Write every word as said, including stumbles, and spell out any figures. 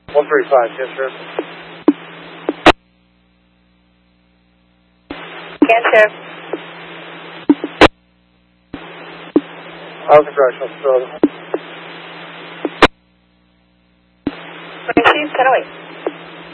one thirty-five, yes, sir. Cancer. Housing correctional facility. Receive ten oh eight.